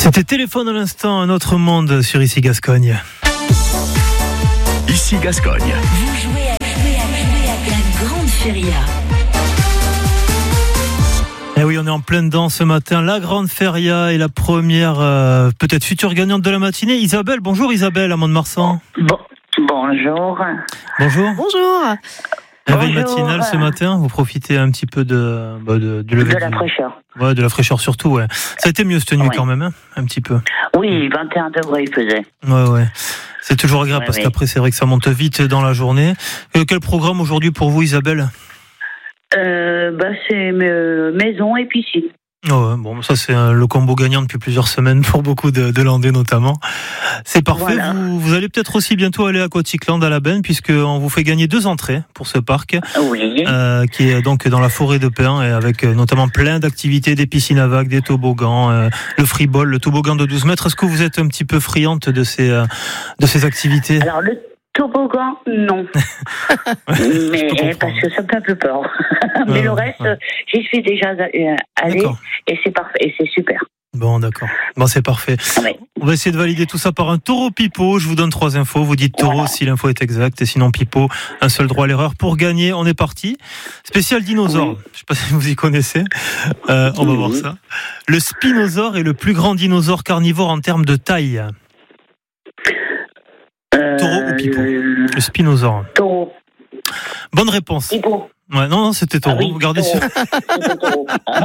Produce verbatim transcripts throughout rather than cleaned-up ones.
C'était Téléphone à l'instant, un autre monde sur Ici Gascogne. Ici Gascogne. Vous jouez à, jouer à, jouer à la Grande Feria. Eh oui, on est en plein dedans ce matin. La Grande Feria est la première, euh, peut-être future gagnante de la matinée. Isabelle, bonjour Isabelle, à Mont-de-Marsan. Bon, bonjour. Bonjour. Bonjour. Réveil Bonjour. matinal ce matin, vous profitez un petit peu de, bah de, du lever De la du... fraîcheur. Ouais, de la fraîcheur surtout, ouais. Ça a été mieux cette nuit Ouais. quand même, hein, un petit peu. Oui, vingt et un degrés il faisait. Ouais, ouais. C'est toujours agréable Ouais, parce ouais. qu'après c'est vrai que ça monte vite dans la journée. Euh, quel programme aujourd'hui pour vous Isabelle ? Euh, bah, c'est euh, maison et piscine. Oh ouais, bon, ça c'est euh, le combo gagnant depuis plusieurs semaines pour beaucoup de, de Landais notamment. C'est parfait. Voilà. Vous, vous allez peut-être aussi bientôt aller à Aquaticland à la Benne puisqu'on vous fait gagner deux entrées pour ce parc Oui. euh, qui est donc dans la forêt de Pin et avec euh, notamment plein d'activités, des piscines à vagues, des toboggans, euh, le freeball, le toboggan de douze mètres. Est-ce que vous êtes un petit peu friande de ces, euh, de ces activités ? Alors, le toboggan, non. Mais peux comprendre. parce que ça me fait un peu peur. Mais Ouais, le reste, ouais. j'y suis déjà euh, allée D'accord. et c'est parfait, et c'est super. Bon, d'accord. Bon, c'est parfait. Ouais. On va essayer de valider tout ça par un taureau pipeau. Je vous donne trois infos. Vous dites taureau Voilà. si l'info est exacte. Et sinon pipeau, un seul droit à l'erreur. Pour gagner, on est parti. Spécial dinosaure. Oui. Je sais pas si vous y connaissez. Euh, on va Oui. voir ça. Le spinosaure est le plus grand dinosaure carnivore en termes de taille. Euh, Taureau ou pipeau ? le- Le spinosaure. Taureau. Bonne réponse. Pipeau. Ouais, non, non, c'était taureau. Ah oui, vous gardez taureau. sur C'était taureau.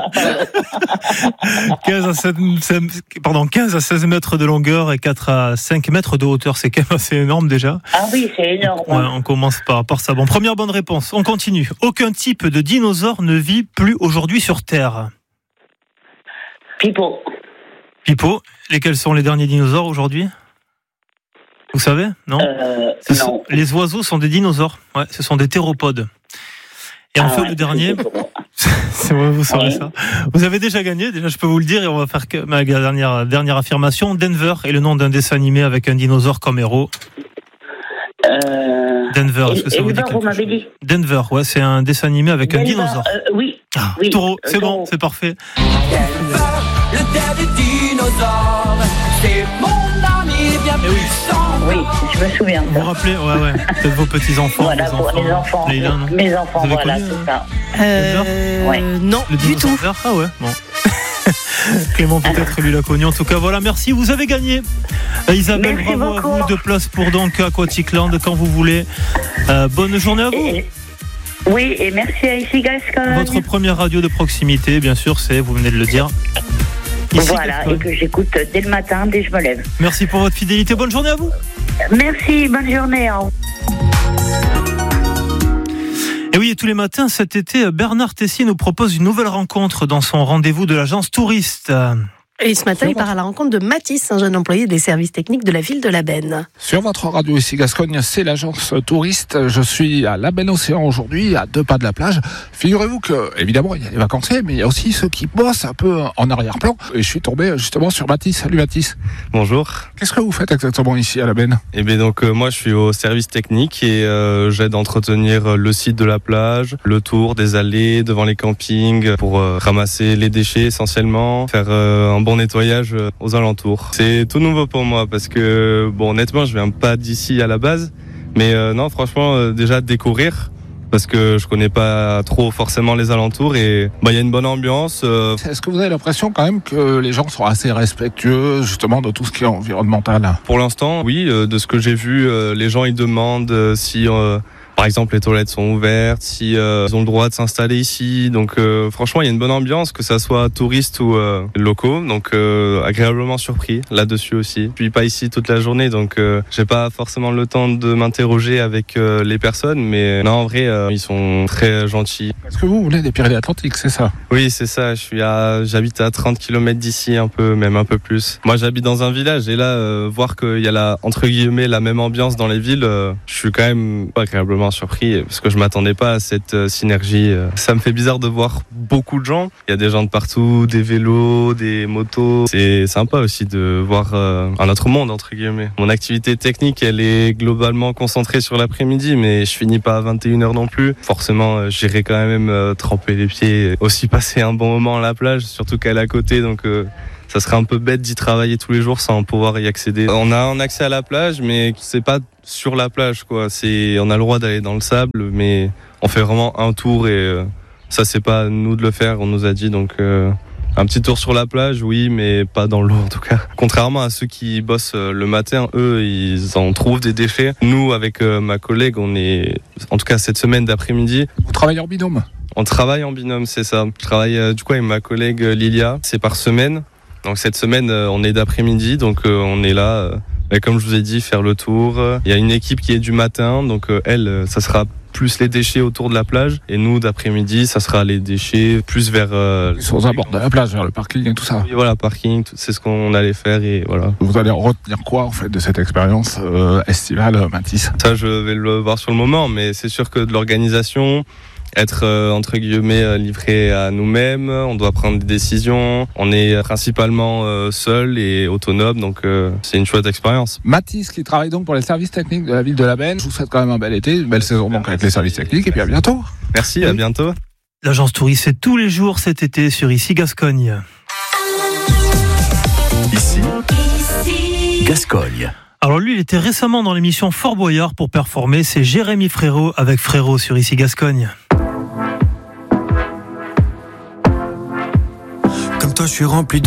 quinze à sept, pardon, quinze à seize mètres de longueur et quatre à cinq mètres de hauteur. C'est quand même assez énorme déjà. Ah oui, c'est énorme. Ouais, on commence par, par ça. Bon, première bonne réponse. On continue. Aucun type de dinosaure ne vit plus aujourd'hui sur Terre. Pipeau. Pipo, lesquels sont les derniers dinosaures aujourd'hui ? Vous savez ? Non, Euh, Ce sont- non. Les oiseaux sont des dinosaures. Ouais, ce sont des théropodes. Et enfin, Ah ouais, le dernier, c'est c'est vrai, vous saurez Ouais. ça. Vous avez déjà gagné, déjà je peux vous le dire, et on va faire que ma dernière, dernière affirmation. Denver est le nom d'un dessin animé avec un dinosaure comme héros. Euh, Denver, est-ce que ça et vous dit Denver, quelque vous m'avez chose ? dit Denver, ouais, c'est un dessin animé avec un Denver, dinosaure. euh, oui. Ah, oui, taureau, c'est euh, bon, taureau. c'est parfait. Le dernier dinosaure, c'est mon ami bien Eh oui. puissant. Oui, je me souviens de Vous vous ça. rappelez, ouais, ouais, peut-être vos petits-enfants. Voilà, vos pour les enfants. Leïla, non ? Mes enfants, Vous avez voilà, connu, c'est ça. Euh, Ouais. Non, Le du dinosaure tout. vert ? Ah ouais, bon. Clément peut-être lui l'a connu. En tout cas, voilà, merci, vous avez gagné. Euh, Isabelle, Merci bravo beaucoup. à vous. De place pour donc Aquaticland quand vous voulez. Euh, bonne journée à vous. Et- oui, et merci à Ici Gascogne. Votre première radio de proximité, bien sûr, c'est, vous venez de le dire. Ici Voilà, Gascogne. et que j'écoute dès le matin, dès que je me lève. Merci pour votre fidélité. Bonne journée à vous. Merci, bonne journée. Au revoir. Et oui, et tous les matins cet été, Bernard Tessier nous propose une nouvelle rencontre dans son rendez-vous de l'agence touriste. Et ce matin, il part à la rencontre de Mathis, un jeune employé des services techniques de la ville de La Benne. Sur votre radio ici Gascogne, c'est l'agence touriste. Je suis à La Benne Océan aujourd'hui, à deux pas de la plage. Figurez-vous que, évidemment, il y a les vacanciers, mais il y a aussi ceux qui bossent un peu en arrière-plan. Et je suis tombé justement sur Mathis. Salut Mathis. Bonjour. Qu'est-ce que vous faites exactement ici à La Benne ? Et bien donc euh, moi je suis au service technique et euh, j'aide à entretenir le site de la plage, le tour des allées devant les campings pour euh, ramasser les déchets essentiellement, faire euh, un bon nettoyage euh, aux alentours. C'est tout nouveau pour moi parce que bon honnêtement je viens pas d'ici à la base, mais euh, non franchement euh, déjà découvrir. Parce que je connais pas trop forcément les alentours et bah il y a une bonne ambiance. Euh, Est-ce que vous avez l'impression quand même que les gens sont assez respectueux justement de tout ce qui est environnemental ? Pour l'instant, oui, euh, de ce que j'ai vu, euh, les gens ils demandent euh, si, euh, par exemple, les toilettes sont ouvertes, si euh, ils ont le droit de s'installer ici. Donc, euh, franchement, il y a une bonne ambiance, que ça soit touristes ou euh, locaux. Donc, euh, agréablement surpris là-dessus aussi. Je suis pas ici toute la journée, donc euh, j'ai pas forcément le temps de m'interroger avec euh, les personnes, mais non, en vrai, euh, ils sont très gentils. Est-ce que vous venez des Pyrénées-Atlantiques, c'est ça ? Oui, c'est ça. Je suis à, j'habite à trente kilomètres d'ici, un peu, même un peu plus. Moi, j'habite dans un village et là, euh, voir qu'il y a la, entre guillemets, la même ambiance dans les villes, euh, je suis quand même agréablement surpris parce que je m'attendais pas à cette euh, synergie. Ça me fait bizarre de voir beaucoup de gens. Il y a des gens de partout, des vélos, des motos. C'est sympa aussi de voir euh, un autre monde, entre guillemets. Mon activité technique, elle est globalement concentrée sur l'après-midi, mais je finis pas à vingt et une heures non plus. Forcément, euh, j'irai quand même euh, tremper les pieds, aussi passer un bon moment à la plage, surtout qu'elle est à côté, donc euh, ça serait un peu bête d'y travailler tous les jours sans pouvoir y accéder. On a un accès à la plage, mais c'est pas sur la plage, quoi. C'est, on a le droit d'aller dans le sable, mais on fait vraiment un tour et euh, ça, c'est pas à nous de le faire, on nous a dit. Donc, euh, un petit tour sur la plage, oui, mais pas dans l'eau en tout cas. Contrairement à ceux qui bossent le matin, eux, ils en trouvent des déchets. Nous, avec euh, ma collègue, on est, en tout cas cette semaine d'après-midi. Vous travaillez en binôme? On travaille en binôme, c'est ça. Je travaille euh, du coup avec ma collègue Lilia, c'est par semaine. Donc cette semaine, euh, on est d'après-midi, donc euh, on est là. Euh, et comme je vous ai dit, faire le tour. Il y a une équipe qui est du matin, donc euh, elle, ça sera plus les déchets autour de la plage. Et nous, d'après-midi, ça sera les déchets plus vers... Euh, sur les abords de la plage, vers le parking et tout ça. Oui, voilà, parking, c'est ce qu'on allait faire et voilà. Vous allez retenir quoi, en fait, de cette expérience euh, estivale, Mathis? Ça, je vais le voir sur le moment, mais c'est sûr que de l'organisation... être euh, entre guillemets euh, livré à nous-mêmes, on doit prendre des décisions, on est principalement euh, seul et autonome, donc euh, c'est une chouette expérience. Mathis qui travaille donc pour les services techniques de la ville de La Benne. Je vous souhaite quand même un bel été, une belle saison donc avec les services techniques et puis à bientôt. Merci, oui. À bientôt. L'agence touriste fait tous les jours cet été sur Ici Gascogne. Ici, Gascogne. Alors lui, il était récemment dans l'émission Fort Boyard pour performer. C'est Jérémy Frérot avec Frérot sur Ici Gascogne. Comme toi, je suis rempli de